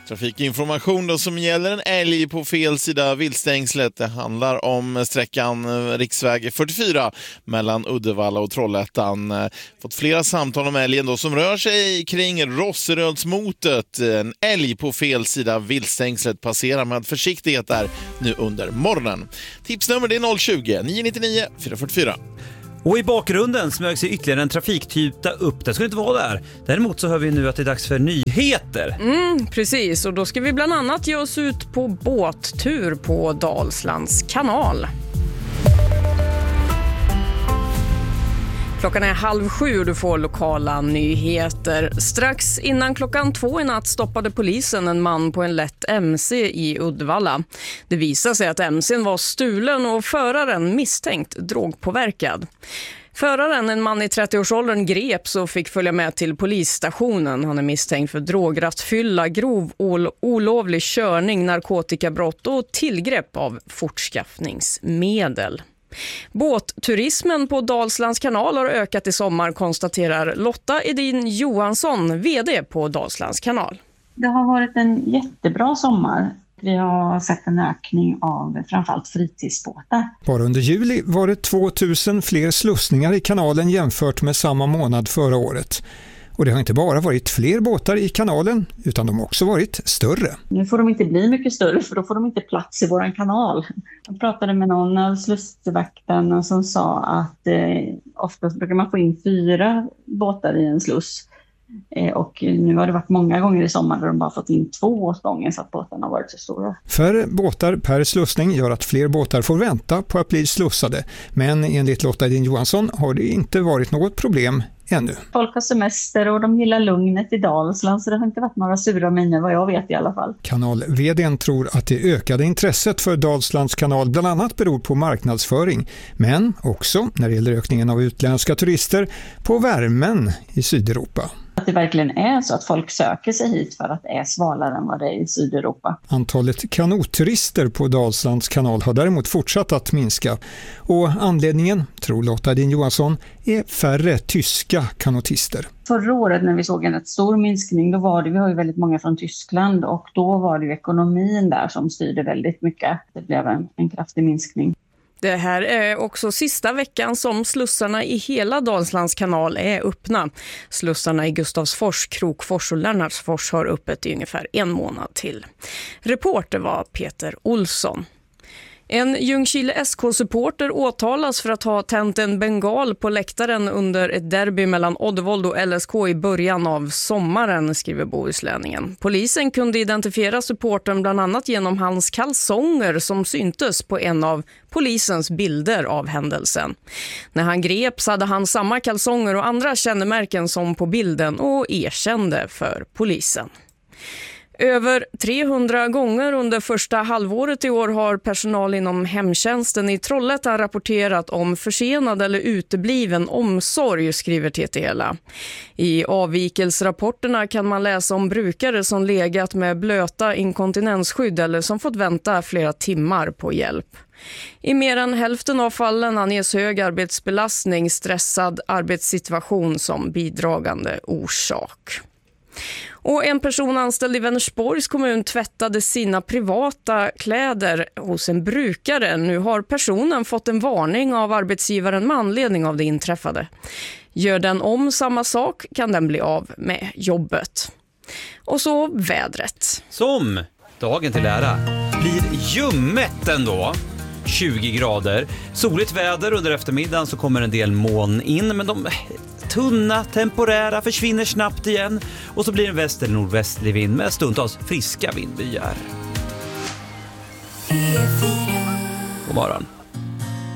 Trafikinformation då som gäller en älg på fel sida viltstängslet. Det handlar om sträckan riksväg 44 mellan Uddevalla och Trollhättan. Fått flera samtal om älgen då som rör sig kring Rosserödsmotet. En älg på fel sida viltstängslet passerar med försiktighet där nu under morgonen. Tipsnummer det är 020-999 444. Och i bakgrunden smög sig ytterligare en trafiktyta upp. Det skulle inte vara där. Däremot så hör vi nu att det är dags för nyheter. Precis, och då ska vi bland annat ge oss ut på båttur på Dalslands kanal. Klockan är 6:30 och du får lokala nyheter. Strax innan 2:00 i natt stoppade polisen en man på en lätt MC i Uddevalla. Det visade sig att MC:n var stulen och föraren misstänkt drogpåverkad. Föraren, en man i 30-årsåldern, greps och fick följa med till polisstationen. Han är misstänkt för drograttfylla, grov olovlig körning, narkotikabrott och tillgrepp av fortskaffningsmedel. Båtturismen på Dalslands kanal har ökat i sommar, konstaterar Lotta Edin Johansson, vd på Dalslands kanal. Det har varit en jättebra sommar. Vi har sett en ökning av framförallt fritidsbåtar. Bara under juli var det 2000 fler slussningar i kanalen jämfört med samma månad förra året. Och det har inte bara varit fler båtar i kanalen utan de har också varit större. Nu får de inte bli mycket större för då får de inte plats i våran kanal. Jag pratade med någon av slussvakterna som sa att oftast brukar man få in 4 båtar i en sluss. Och nu har det varit många gånger i sommar där de bara fått in 2 åt gången så att båtarna har varit så stora. Färre båtar per slussning gör att fler båtar får vänta på att bli slussade. Men enligt Lotta Edin Johansson har det inte varit något problem ännu. Folk har semester och de gillar lugnet i Dalsland så det har inte varit några sura miner vad jag vet i alla fall. Kanal-vd:n tror att det ökade intresset för Dalslands kanal bland annat beror på marknadsföring. Men också när det gäller ökningen av utländska turister på värmen i Sydeuropa. Att det verkligen är så att folk söker sig hit för att det är svalare än vad det är i Sydeuropa. Antalet kanotturister på Dalslands kanal har däremot fortsatt att minska. Och anledningen, tror Lotta Edin Johansson, är färre tyska kanotister. Förra året när vi såg en rätt stor minskning, då var det, vi har ju väldigt många från Tyskland och då var det ju ekonomin där som styrde väldigt mycket. Det blev en kraftig minskning. Det här är också sista veckan som slussarna i hela Dalslands kanal är öppna. Slussarna i Gustavsfors, Krokfors och Lennartsfors har öppet i ungefär 1 månad till. Reporter var Peter Olsson. En Ljungskile SK-supporter åtalas för att ha tänt en bengal på läktaren under ett derby mellan Oddevold och LSK i början av sommaren, skriver Bohuslänningen. Polisen kunde identifiera supportern bland annat genom hans kalsonger som syntes på en av polisens bilder av händelsen. När han greps hade han samma kalsonger och andra kännemärken som på bilden och erkände för polisen. Över 300 gånger under första halvåret i år har personal inom hemtjänsten i Trollhättan rapporterat om försenad eller utebliven omsorg, skriver TTL. I avvikelsrapporterna kan man läsa om brukare som legat med blöta inkontinensskydd eller som fått vänta flera timmar på hjälp. I mer än hälften av fallen anges hög arbetsbelastning, stressad arbetssituation som bidragande orsak. Och en person anställd i Vänersborgs kommun tvättade sina privata kläder hos en brukare. Nu har personen fått en varning av arbetsgivaren med anledning av det inträffade. Gör den om samma sak kan den bli av med jobbet. Och så vädret. Som dagen till ära blir ljummet ändå. 20 grader. Soligt väder under eftermiddagen så kommer en del moln in men de tunna, temporära försvinner snabbt igen och så blir det en väst- eller nordvästlig vind med stundtals friska vindbyar. God morgon.